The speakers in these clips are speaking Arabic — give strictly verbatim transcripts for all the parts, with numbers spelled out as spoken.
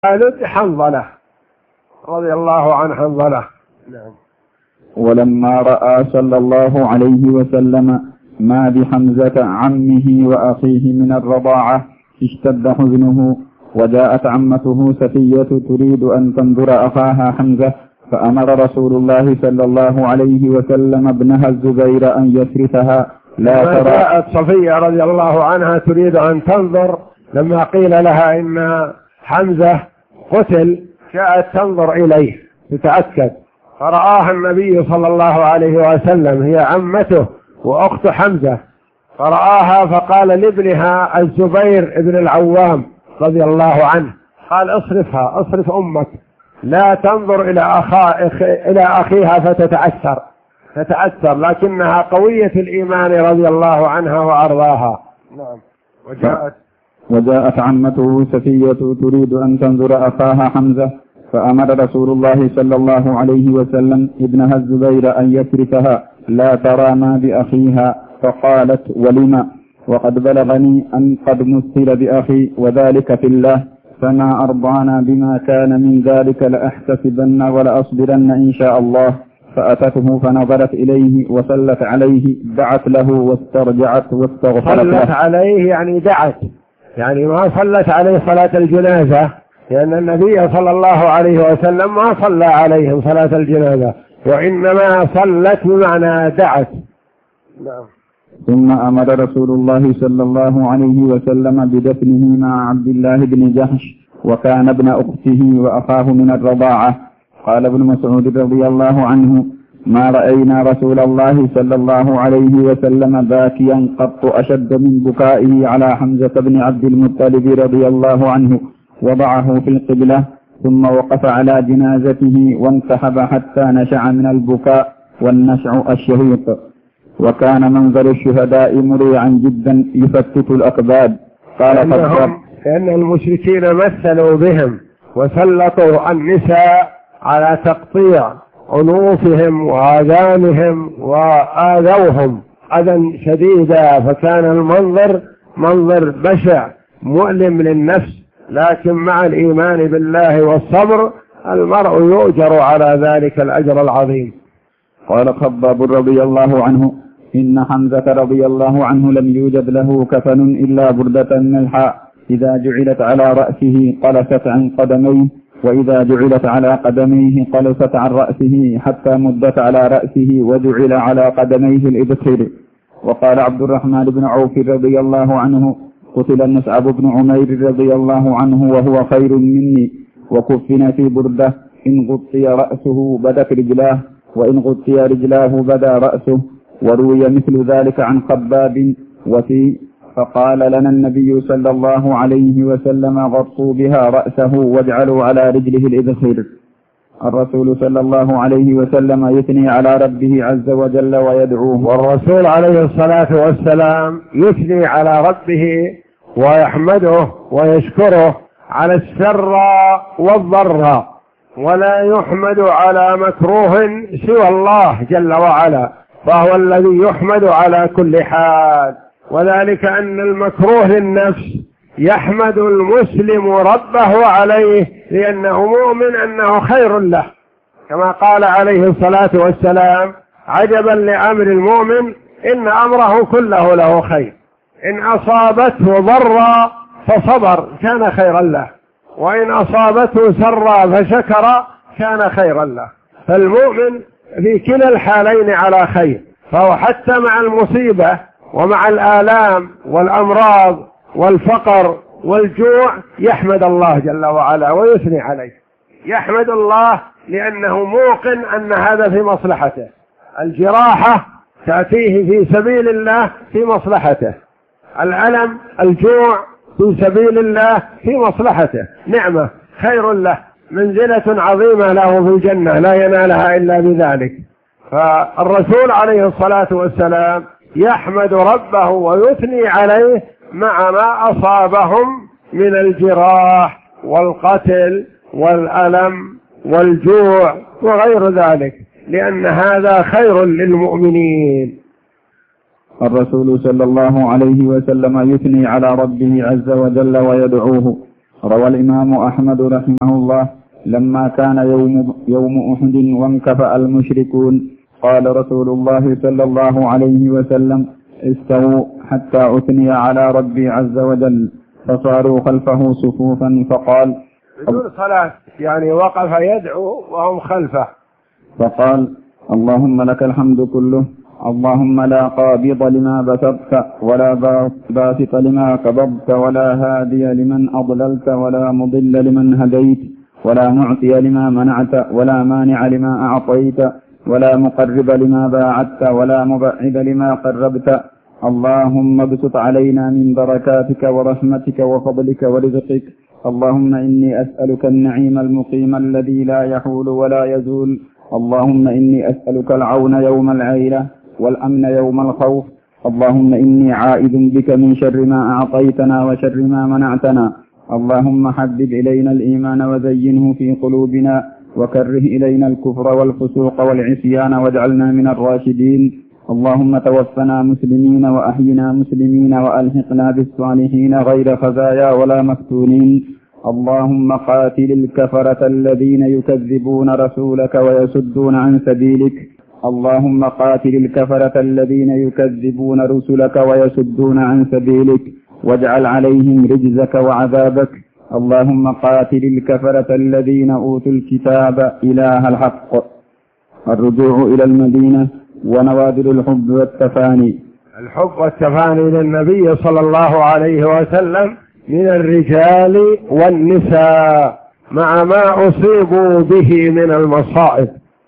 خالد حنظلة رضي الله عن حنظلة. نعم. ولما رأى صلى الله عليه وسلم ما بحمزة عمه وأخيه من الرضاعة اشتد حزنه، وجاءت عمته سفية تريد أن تنظر أخاها حمزة، فأمر رسول الله صلى الله عليه وسلم ابنها الزبير أن يسرفها لا ترى. جاءت صفية رضي الله عنها تريد أن تنظر لما قيل لها إن حمزة قتل، جاءت تنظر إليه تتأكد، فرآها النبي صلى الله عليه وسلم، هي عمته وأخت حمزة، فرآها فقال لابنها الزبير ابن العوام رضي الله عنه، قال اصرفها، اصرف أمك، لا تنظر إلى, أخا إلى أخيها فتتأثر تتأثر لكنها قوية الإيمان رضي الله عنها وأرضاها. نعم. وجاءت وجاءت عمته سفية تريد أن تنظر أخاها حمزة، فأمر رسول الله صلى الله عليه وسلم ابنها الزبير أن يسرفها لا ترى ما بأخيها، فقالت ولما؟ وقد بلغني أن قد مثل بأخي وذلك في الله، فما أرضانا بما كان من ذلك لأحتسبن ولأصبرن إن شاء الله. فأتته فنظرت إليه وصلت عليه، دعت له واسترجعت واستغفرت له. صلت عليه يعني دعت، يعني ما صلت عليه صلاة الجنازة، لأن النبي صلى الله عليه وسلم ما صلى عليهم صلاة الجنازة، وإنما صلت بمعنى دعت. نعم. ثم أمر رسول الله صلى الله عليه وسلم بدفنه مع عبد الله بن جحش، وكان ابن أخته وأخاه من الرضاعة. قال ابن مسعود رضي الله عنه: ما رأينا رسول الله صلى الله عليه وسلم باكيا قط أشد من بكائه على حمزة بن عبد المطلب رضي الله عنه. وضعه في القبلة ثم وقف على جنازته وانسحب حتى نشع من البكاء والنشع الشهيق، وكان منظر الشهداء مريعا جدا يفتت الأكباد. قال لأنهم لأن المشركين مثلوا بهم وسلطوا النساء على تقطيع عنوفهم وآذانهم وآذوهم أذى شديدا، فكان المنظر منظر بشع مؤلم للنفس، لكن مع الإيمان بالله والصبر المرء يؤجر على ذلك الأجر العظيم. قال خباب رضي الله عنه: إن حمزة رضي الله عنه لم يوجد له كفن إلا بردة من الحاء، إذا جعلت على رأسه قلست عن قدميه، وإذا جعلت على قدميه قلست عن رأسه، حتى مدت على رأسه وجعل على قدميه الإبخر. وقال عبد الرحمن بن عوف رضي الله عنه: قتل مصعب بن عمير رضي الله عنه وهو خير مني، وكفن في بردة، إن غطي رأسه بدت رجلاه، وإن غطي رجلاه بدا رأسه. وروي مثل ذلك عن خباب وفي فقال لنا النبي صلى الله عليه وسلم: غطوا بها رأسه واجعلوا على رجله الإبخر. الرسول صلى الله عليه وسلم يثني على ربه عز وجل ويدعوه. والرسول عليه الصلاة والسلام يثني على ربه ويحمده ويشكره على السر والضر، ولا يحمد على مكروه سوى الله جل وعلا، فهو الذي يحمد على كل حال. وذلك أن المكروه للنفس يحمد المسلم ربه عليه، لأنه مؤمن أنه خير له، كما قال عليه الصلاة والسلام: عجبا لأمر المؤمن إن أمره كله له خير، إن أصابته ضرا فصبر كان خيرا له، وإن أصابته سرا فشكر كان خيرا له. فالمؤمن في كلا الحالين على خير، فهو حتى مع المصيبة ومع الآلام والأمراض والفقر والجوع يحمد الله جل وعلا ويثني عليه. يحمد الله لأنه موقن أن هذا في مصلحته، الجراحة تأتيه في سبيل الله في مصلحته، الألم الجوع في سبيل الله في مصلحته، نعمة خير له، منزلة عظيمة له في الجنة لا ينالها إلا بذلك. فالرسول عليه الصلاة والسلام يحمد ربه ويثني عليه مع ما أصابهم من الجراح والقتل والألم والجوع وغير ذلك، لأن هذا خير للمؤمنين. الرسول صلى الله عليه وسلم يثني على ربه عز وجل ويدعوه. روى الإمام أحمد رحمه الله: لما كان يوم, يوم أحد وانكفأ المشركون قال رسول الله صلى الله عليه وسلم: استووا حتى أثني على ربي عز وجل، فصاروا خلفه صفوفا فقال بدون صلاة، يعني وقف يدعو وهم خلفه، فقال: اللهم لك الحمد كله، اللهم لا قابض لما بسطت ولا باسط لما قبضت ولا هادي لمن أضللت ولا مضل لمن هديت ولا معطي لما منعت ولا مانع لما أعطيت ولا مقرب لما باعدت ولا مبعد لما قربت. اللهم ابسط علينا من بركاتك ورحمتك وفضلك ورزقك. اللهم إني أسألك النعيم المقيم الذي لا يحول ولا يزول. اللهم إني أسألك العون يوم العيلة والأمن يوم الخوف. اللهم إني عائذ بك من شر ما أعطيتنا وشر ما منعتنا. اللهم حبب إلينا الإيمان وزينه في قلوبنا وكره إلينا الكفر والفسوق والعصيان واجعلنا من الراشدين. اللهم توفنا مسلمين وأحينا مسلمين وألحقنا بالصالحين غير خزايا ولا مفتونين. اللهم قاتل الكفرة الذين يكذبون رسولك ويصدون عن سبيلك. اللهم قاتل الكفرة الذين يكذبون رسلك ويصدون عن سبيلك واجعل عليهم رجزك وعذابك. اللهم قاتل الكفرة الذين أوتوا الكتاب إله الحق. الرجوع إلى المدينة ونوادر الحب والتفاني. الحب والتفاني للنبي صلى الله عليه وسلم من الرجال والنساء مع ما أصيبوا به من المصائب.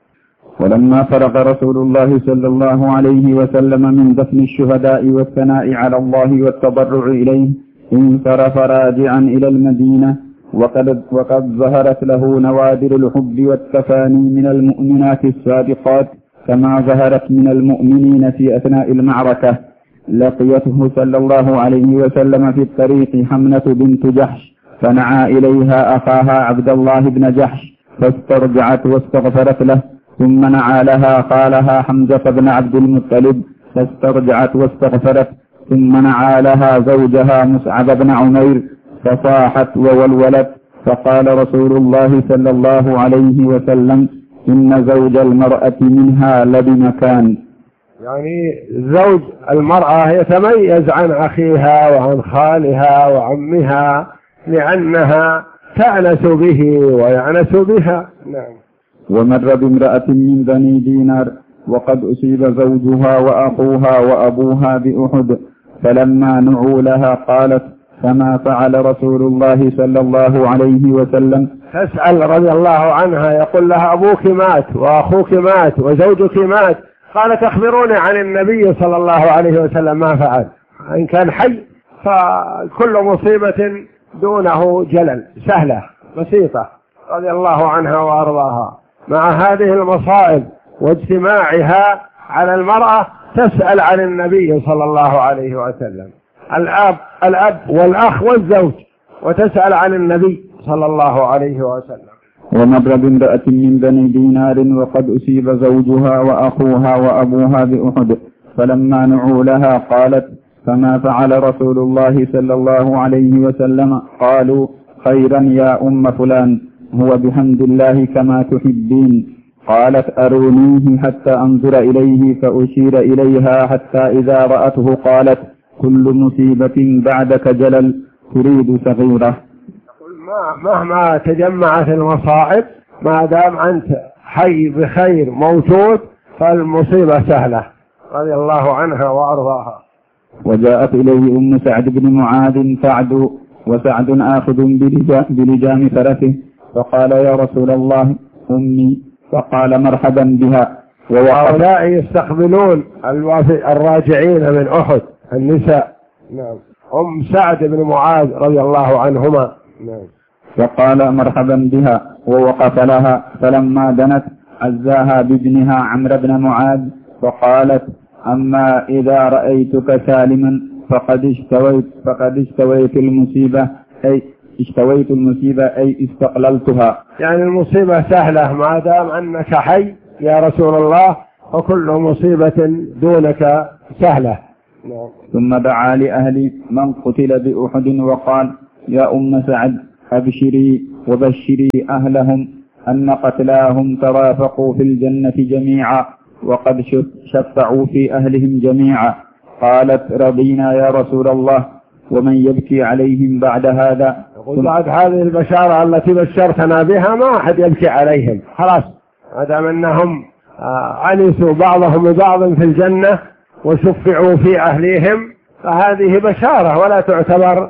ولما فرغ رسول الله صلى الله عليه وسلم من دفن الشهداء والثناء على الله والتضرع إليه انصرف راجعا إلى المدينة، وقد, وقد ظهرت له نوادر الحب والتفاني من المؤمنات الصادقات كما ظهرت من المؤمنين في أثناء المعركة. لقيته صلى الله عليه وسلم في الطريق حمنة بنت جحش، فنعى إليها أخاها عبد الله بن جحش فاسترجعت واستغفرت له، ثم نعى لها خالها حمزة بن عبد المطلب فاسترجعت واستغفرت، ثم نعى لها زوجها مصعب بن عمير فصاحت وولولت. فقال رسول الله صلى الله عليه وسلم: إن زوج المرأة منها لبمكان. يعني زوج المرأة يتميز عن أخيها وعن خالها وعمها لأنها تأنس به ويأنس بها. نعم. ومر بامرأة من بني دينار وقد أصيب زوجها وأخوها وأبوها بأحد، فلما نعوا لها قالت: فما فعل رسول الله صلى الله عليه وسلم؟ تسأل رضي الله عنها، يقول لها: أبوك مات وأخوك مات وزوجك مات، قالت: أخبروني عن النبي صلى الله عليه وسلم ما فعل. إن كان حي فكل مصيبة دونه جلل، سهلة بسيطة، رضي الله عنها وأرضاها. مع هذه المصائب واجتماعها على المرأة تسأل عن النبي صلى الله عليه وسلم، الأب الأب والأخ والزوج، وتسأل عن النبي صلى الله عليه وسلم. ومر بامرأة من بني دينار وقد أصيب زوجها وأخوها وأبوها بأحد، فلما نعوا لها قالت: فما فعل رسول الله صلى الله عليه وسلم؟ قالوا: خيرا يا أم فلان، هو بحمد الله كما تحبين. قالت: أرونيه حتى أنظر إليه، فأشير إليها حتى إذا رأته قالت: كل مصيبة بعدك جلل، تريد صغيرة. مهما تجمعت المصائب ما دام أنت حي بخير موجود فالمصيبة سهلة، رضي الله عنها وأرضاها. وجاءت إليه أم سعد بن معاذ سعد وسعد آخذ بلجام فرسه، فقال: يا رسول الله أمي، فقال: مرحبا بها. وهؤلاء يستقبلون الراجعين من أحد النساء. نعم. أم سعد بن معاذ رضي الله عنهما. نعم. فقال: مرحبا بها، ووقف لها، فلما دنت عزاها بابنها عمرو بن معاذ، فقالت: أما إذا رأيتك سالما فقد اشتويت فقد اشتويت المصيبة أي اشتويت المصيبة أي استقللتها. يعني المصيبة سهلة ما دام أنك حي يا رسول الله، وكل مصيبة دونك سهلة. ثم دعا لأهل من قتل بأحد وقال: يا أم سعد، أبشري وبشري أهلهم أن قتلاهم ترافقوا في الجنة جميعا وقد شفعوا في أهلهم جميعا. قالت رضينا يا رسول الله ومن يبكي عليهم بعد هذا؟ يقول بعد هذه البشارة التي بشرتنا بها ما أحد يبكي عليهم خلاص، ما دام أنهم عنسوا بعضهم ببعض في الجنة وشفعوا في أهليهم فهذه بشارة ولا تعتبر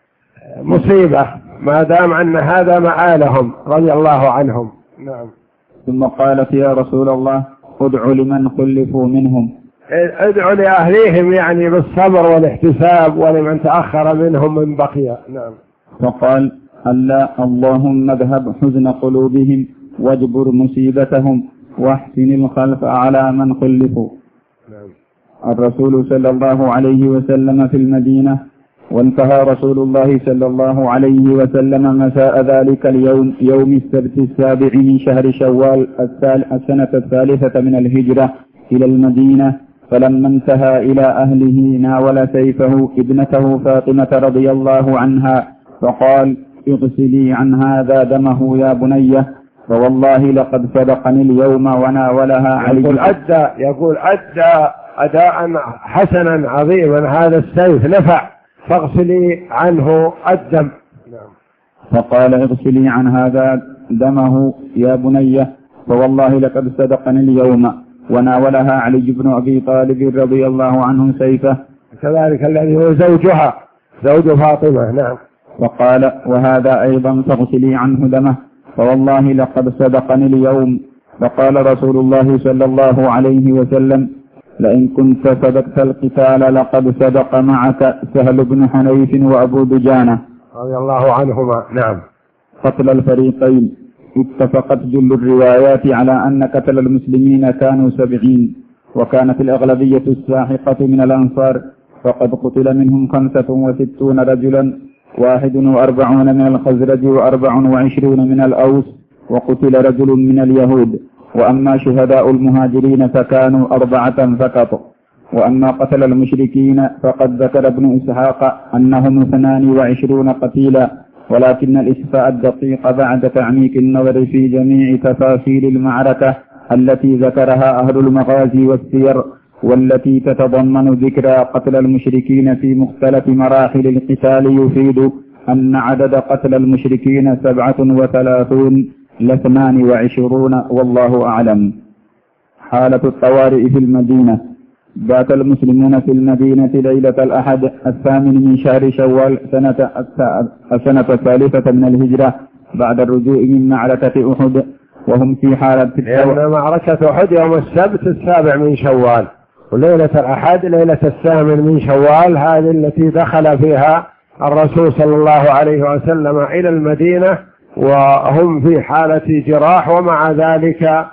مصيبة ما دام أن هذا مآلهم رضي الله عنهم. نعم. ثم قالت يا رسول الله ادع لمن خلفوا منهم. ادعوا لأهليهم يعني بالصبر والاحتساب ولمن تأخر منهم من بقية. نعم. فقال ألا اللهم اذهب حزن قلوبهم واجبر مصيبتهم واحسن الخلف على من خلفوا. نعم. الرسول صلى الله عليه وسلم في المدينة، وانتهى رسول الله صلى الله عليه وسلم مساء ذلك اليوم يوم السبت السابع من شهر شوال السنة الثالثة من الهجرة إلى المدينة، فلما انتهى إلى أهله ناول سيفه ابنته فاطمة رضي الله عنها فقال اغسلي عن هذا دمه يا بنية، فوالله لقد صدقني اليوم وناولها علي. يقول أدى يقول أدى أداء حسنا عظيما هذا السيف نفع، فاغسلي عنه الدم. فقال اغسلي عن هذا دمه يا بنية، فوالله لقد صدقني اليوم، وناولها علي بن أبي طالب رضي الله عنه سيفه كذلك الذي هو زوجها زوج فاطمة. نعم. وقال وهذا أيضا فاغسلي عنه دمه، فوالله لقد صدقني اليوم. فقال رسول الله صلى الله عليه وسلم لئن كنت صدقت القتال لقد صدق معك سهل بن حنيف وأبو دجانة رضي الله عنهما. نعم. قتل الفريقين. اتفقت جل الروايات على أن قتل المسلمين كانوا سبعين، وكانت الأغلبية الساحقة من الأنصار، فقد قتل منهم خمسة وستون رجلا، واحد وأربعون من الخزرج وأربع وعشرون من الأوس، وقتل رجل من اليهود. وأما شهداء المهاجرين فكانوا أربعة فقط. وأما قتل المشركين فقد ذكر ابن إسحاق أنهم اثنان وعشرون قتيلا، ولكن الإشفاء الدقيق بعد تعميق النظر في جميع تفاصيل المعركة التي ذكرها أهل المغازي والسير، والتي تتضمن ذكر قتل المشركين في مختلف مراحل القتال، يفيد أن عدد قتل المشركين سبعة وثلاثون لاثنان وعشرون، والله أعلم. حالة الطوارئ في المدينة. بات المسلمون في المدينة ليلة الأحد الثامن من شهر شوال سنة السنة الثالثة من الهجرة بعد الرجوع من معركة أحد، وهم في حالة لأن معركة أحد يوم السبت السابع من شوال، وليلة الأحد ليلة الثامن من شوال، هذه التي دخل فيها الرسول صلى الله عليه وسلم إلى المدينة وهم في حالة جراح، ومع ذلك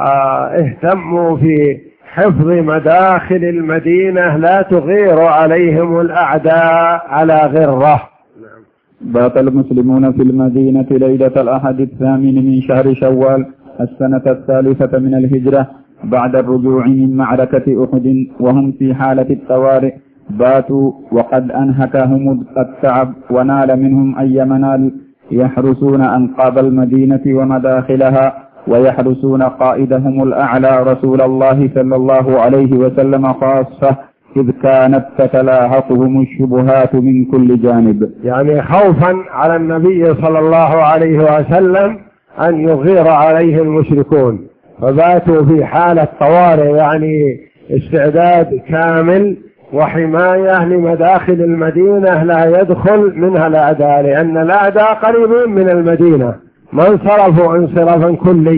اهتموا في حفظ مداخل المدينة لا تغير عليهم الأعداء على غرة. بات المسلمون في المدينة ليلة الأحد الثامن من شهر شوال السنة الثالثة من الهجرة بعد الرجوع من معركة أحد، وهم في حالة الطوارئ. باتوا وقد أنهكهم التعب ونال منهم أي منال، يحرسون أنقاض المدينة ومداخلها، ويحرسون قائدهم الأعلى رسول الله صلى الله عليه وسلم خاصة، إذ كانت تتلاحقهم الشبهات من كل جانب، يعني خوفا على النبي صلى الله عليه وسلم أن يغير عليه المشركون، فباتوا في حالة طوارئ يعني استعداد كامل وحماية لمداخل المدينة لا يدخل منها الأعداء، لأن الأعداء قريبين من المدينة ما انصرفوا انصرافا كلي.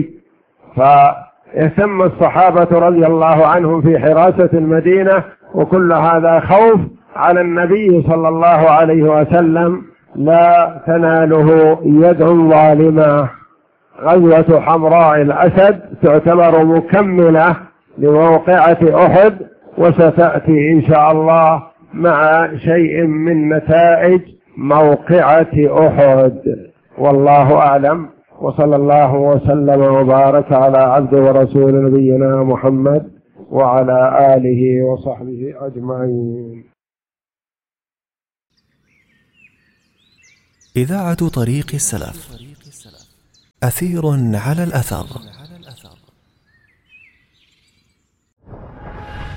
فاهتم الصحابة رضي الله عنهم في حراسة المدينة، وكل هذا خوف على النبي صلى الله عليه وسلم لا تناله يد ظالمة. غزوة حمراء الأسد تعتبر مكملة لموقعة أحد، وستأتي إن شاء الله مع شيء من نتائج موقعة أحد، والله أعلم. وصلى الله وسلم وبارك على عبد ورسول نبينا محمد وعلى آله وصحبه أجمعين. إذاعة طريق السلف، أثير على الأثر.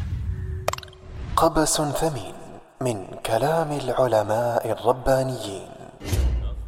قبس ثمين من كلام العلماء الربانيين.